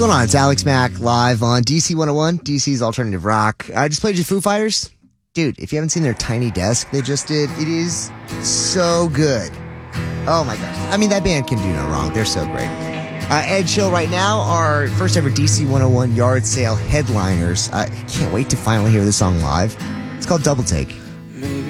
going on? It's Alex Mack live on DC 101, DC's Alternative Rock. I just played you Foo Fighters. Dude, if you haven't seen their Tiny Desk they just did, it is so good. Oh my gosh. I mean, that band can do no wrong. They're so great. Ed Chill right now, our first ever DC 101 yard sale headliners. Can't wait to finally hear this song live. It's called Double Take.